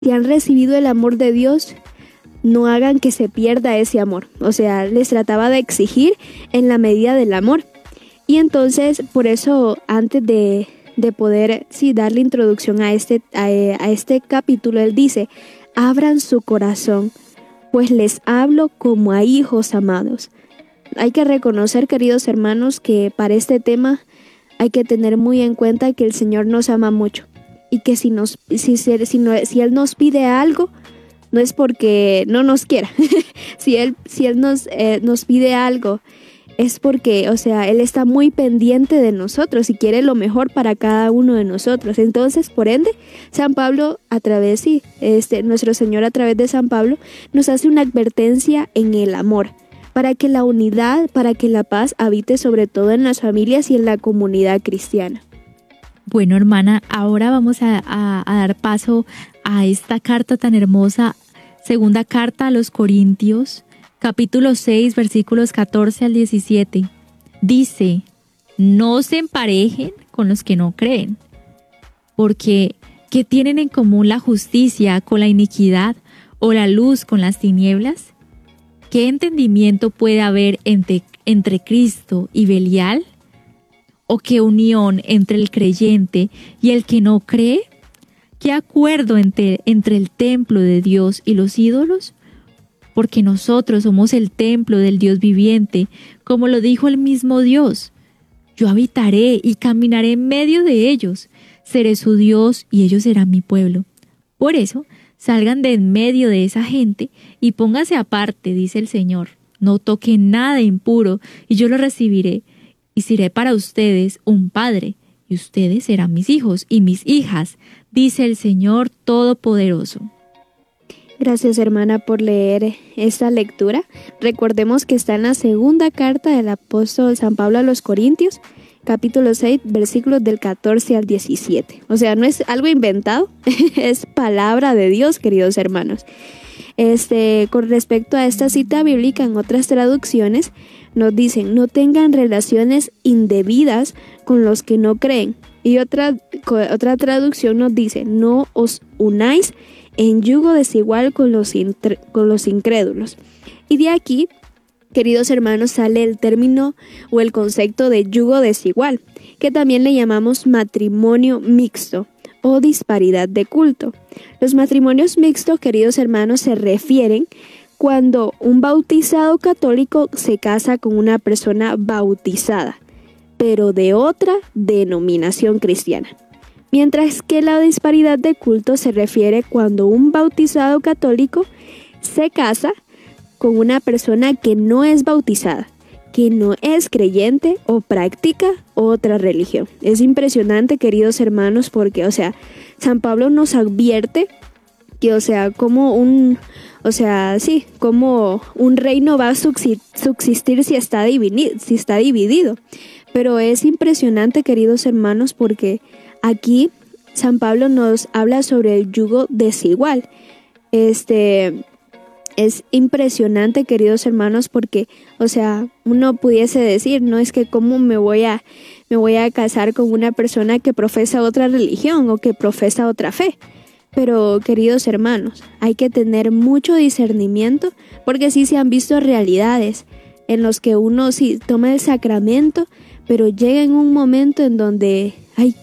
si han recibido el amor de Dios, no hagan que se pierda ese amor. O sea, les trataba de exigir en la medida del amor. Y entonces, por eso, antes de poder darle introducción a este capítulo, él dice: abran su corazón, pues les hablo como a hijos amados. Hay que reconocer, queridos hermanos, que para este tema hay que tener muy en cuenta que el Señor nos ama mucho, y que si Él nos pide algo, no es porque no nos quiera. si Él nos pide algo, es porque, o sea, Él está muy pendiente de nosotros y quiere lo mejor para cada uno de nosotros. Entonces, por ende, San Pablo, nuestro Señor a través de San Pablo, nos hace una advertencia en el amor, para que la unidad, para que la paz habite sobre todo en las familias y en la comunidad cristiana. Bueno, hermana, ahora vamos a dar paso a esta carta tan hermosa, segunda carta a los Corintios, capítulo 6, versículos 14 al 17. Dice: no se emparejen con los que no creen, porque ¿qué tienen en común la justicia con la iniquidad o la luz con las tinieblas? ¿Qué entendimiento puede haber entre Cristo y Belial? ¿O qué unión entre el creyente y el que no cree? ¿Qué acuerdo entre el templo de Dios y los ídolos? Porque nosotros somos el templo del Dios viviente, como lo dijo el mismo Dios. Yo habitaré y caminaré en medio de ellos, seré su Dios y ellos serán mi pueblo. Por eso, salgan de en medio de esa gente y pónganse aparte, dice el Señor. No toquen nada impuro y yo lo recibiré, y seré para ustedes un padre, y ustedes serán mis hijos y mis hijas, dice el Señor Todopoderoso. Gracias, hermana, por leer esta lectura. Recordemos que está en la segunda carta del apóstol San Pablo a los Corintios, capítulo 6, versículos del 14 al 17. O sea, no es algo inventado, es palabra de Dios, queridos hermanos. Con respecto a esta cita bíblica, en otras traducciones nos dicen: no tengan relaciones indebidas con los que no creen. Y otra traducción nos dice: no os unáis en yugo desigual con los incrédulos. Y de aquí, queridos hermanos, sale el término o el concepto de yugo desigual, que también le llamamos matrimonio mixto o disparidad de culto. Los matrimonios mixtos, queridos hermanos, se refieren cuando un bautizado católico se casa con una persona bautizada, pero de otra denominación cristiana. Mientras que la disparidad de culto se refiere cuando un bautizado católico se casa con una persona que no es bautizada, que no es creyente o practica otra religión. Es impresionante, queridos hermanos, porque, San Pablo nos advierte que, como un reino va a subsistir si está dividido. Pero es impresionante, queridos hermanos, porque aquí San Pablo nos habla sobre el yugo desigual. Es impresionante, queridos hermanos, porque, uno pudiese decir: no es que cómo me voy a casar con una persona que profesa otra religión o que profesa otra fe. Pero, queridos hermanos, hay que tener mucho discernimiento, porque sí se han visto realidades en los que uno sí toma el sacramento, pero llega en un momento en donde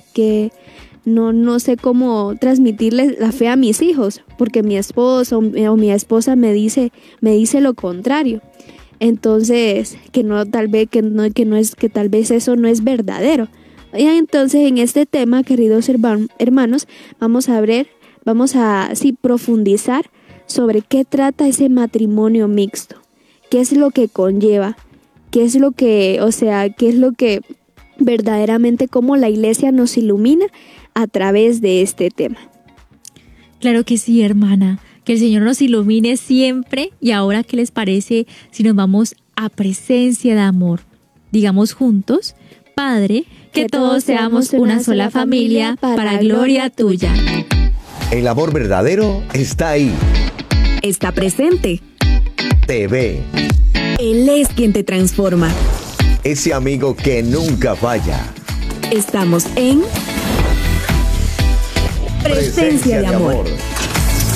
no sé cómo transmitirle la fe a mis hijos, porque mi esposo o mi esposa me dice lo contrario. Entonces, tal vez eso no es verdadero. Y entonces, en este tema, queridos hermanos, vamos a profundizar sobre qué trata ese matrimonio mixto, qué es lo que conlleva, qué es lo que verdaderamente, cómo la Iglesia nos ilumina a través de este tema. Claro que sí, hermana. Que el Señor nos ilumine siempre. Y ahora, ¿qué les parece si nos vamos a presencia de amor? Digamos juntos: Padre, que todos seamos una sola familia para gloria tuya. El amor verdadero está ahí. Está presente. Te ve. Él es quien te transforma. Ese amigo que nunca falla. Estamos en Presencia de Amor.